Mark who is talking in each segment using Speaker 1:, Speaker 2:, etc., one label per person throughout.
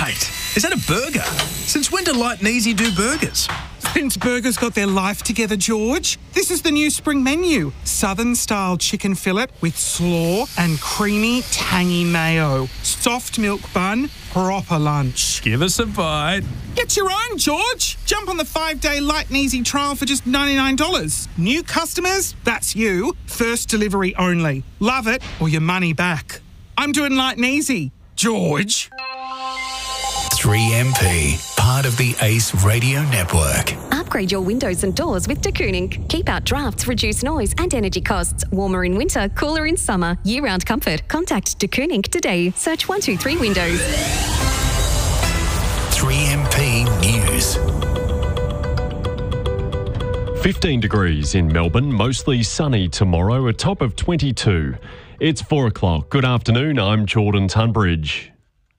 Speaker 1: Mate, is that a burger? Since when do Light and Easy do burgers?
Speaker 2: Since burgers got their life together, George. This is the new spring menu. Southern-style chicken fillet with slaw and creamy, tangy mayo. Soft milk bun, proper lunch.
Speaker 1: Give us a bite.
Speaker 2: Get your own, George. Jump on the 5-day Light and Easy trial for just $99. New customers, that's you. First delivery only. Love it or your money back. I'm doing Light and Easy. George.
Speaker 3: 3MP, part of the Ace Radio Network.
Speaker 4: Upgrade your windows and doors with de Kooning. Keep out drafts, reduce noise and energy costs. Warmer in winter, cooler in summer. Year-round comfort. Contact de Kooning today. Search 123 Windows.
Speaker 3: 3MP News.
Speaker 5: 15 degrees in Melbourne, mostly sunny tomorrow, a top of 22. It's 4 o'clock. Good afternoon, I'm Jordan Tunbridge.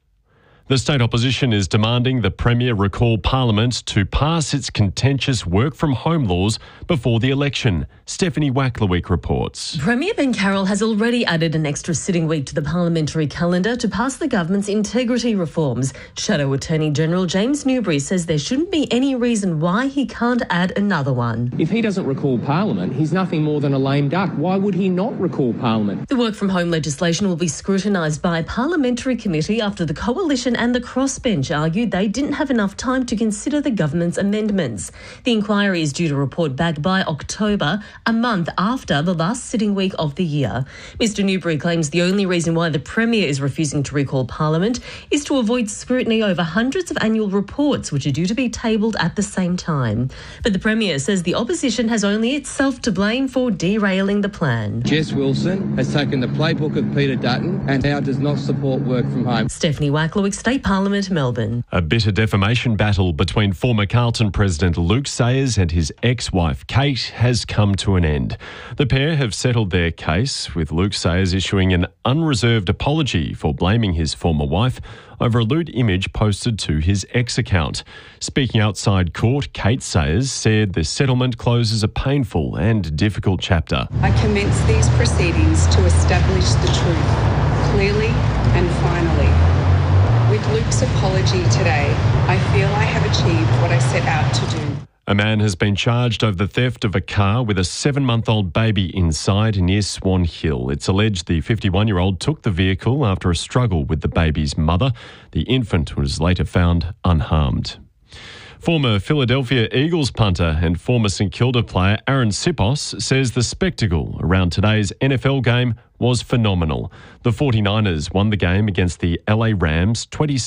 Speaker 5: The state opposition is demanding the Premier recall Parliament to pass its contentious work-from-home laws before the election. Stephanie Wackleweek reports.
Speaker 6: Premier Ben Carroll has already added an extra sitting week to the parliamentary calendar to pass the government's integrity reforms. Shadow Attorney General James Newbury says there shouldn't be any reason why he can't add another one.
Speaker 7: If he doesn't recall Parliament, he's nothing more than a lame duck. Why would he not recall Parliament?
Speaker 6: The work-from-home legislation will be scrutinised by a parliamentary committee after the Coalition and the Crossbench argued they didn't have enough time to consider the government's amendments. The inquiry is due to report back by October, a month after the last sitting week of the year. Mr Newbury claims the only reason why the Premier is refusing to recall Parliament is to avoid scrutiny over hundreds of annual reports which are due to be tabled at the same time. But the Premier says the opposition has only itself to blame for derailing the plan.
Speaker 7: Jess Wilson has taken the playbook of Peter Dutton and now does not support work from home.
Speaker 6: Stephanie Wackleweek, State Parliament, Melbourne.
Speaker 5: A bitter defamation battle between former Carlton President Luke Sayers and his ex-wife Kate has come to an end. The pair have settled their case, with Luke Sayers issuing an unreserved apology for blaming his former wife over a lewd image posted to his ex account. Speaking outside court, Kate Sayers said the settlement closes a painful and difficult chapter.
Speaker 8: I commence these proceedings to establish the truth, clearly and finally. With Luke's apology today, I feel I have achieved what I set out to do.
Speaker 5: A man has been charged over the theft of a car with a 7-month-old baby inside near Swan Hill. It's alleged the 51-year-old took the vehicle after a struggle with the baby's mother. The infant was later found unharmed. Former Philadelphia Eagles punter and former St Kilda player Aaron Sipos says the spectacle around today's NFL game was phenomenal. The 49ers won the game against the LA Rams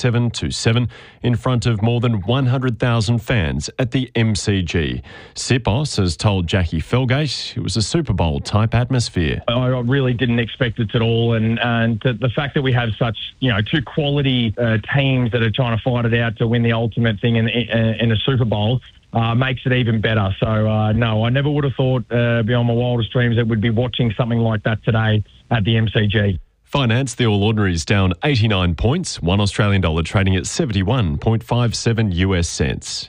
Speaker 5: 27-7 in front of more than 100,000 fans at the MCG. Sipos has told Jackie Felgate it was a Super Bowl type atmosphere.
Speaker 9: I really didn't expect it at all, and the fact that we have such two quality teams that are trying to fight it out to win the ultimate thing in a Super Bowl makes it even better. So no, I never would have thought beyond my wildest dreams that we'd be watching something like that today at the MCG.
Speaker 5: Finance, the All Ordinaries down 89 points, $1 Australian dollar trading at 71.57 US cents.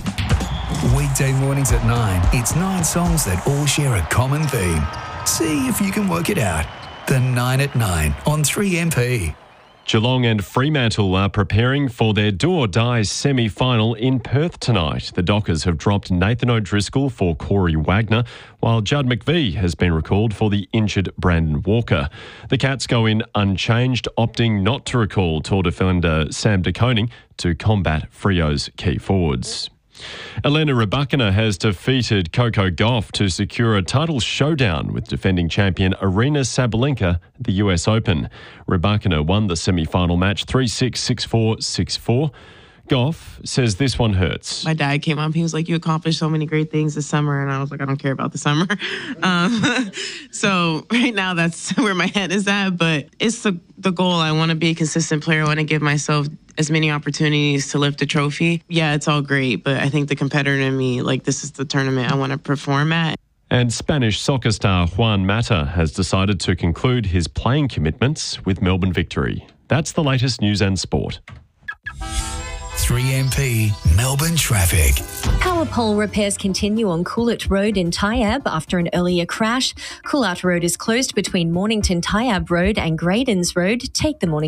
Speaker 3: Weekday mornings at 9, it's 9 songs that all share a common theme. See if you can work it out. The 9 at 9 on 3MP.
Speaker 5: Geelong and Fremantle are preparing for their do-or-die semi-final in Perth tonight. The Dockers have dropped Nathan O'Driscoll for Corey Wagner, while Judd McVie has been recalled for the injured Brandon Walker. The Cats go in unchanged, opting not to recall Tour defender Sam de Koning to combat Freo's key forwards. Elena Rybakina has defeated Coco Gauff to secure a title showdown with defending champion Aryna Sabalenka at the US Open. Rybakina won the semi-final match 3-6, 6-4, 6-4. Gauff says this one hurts.
Speaker 10: My dad came up, he was like, you accomplished so many great things this summer, and I was like, I don't care about the summer. So right now that's where my head is at, but it's the goal. I want to be a consistent player. I want to give myself as many opportunities to lift a trophy. Yeah, it's all great, but I think the competitor in me, this is the tournament I want to perform at.
Speaker 5: And Spanish soccer star Juan Mata has decided to conclude his playing commitments with Melbourne Victory. That's the latest news and sport.
Speaker 3: 3MP Melbourne traffic.
Speaker 4: Power pole repairs continue on Coolett Road in Tyab after an earlier crash. Coolett Road is closed between Mornington Tyab Road and Graydons Road. Take the morning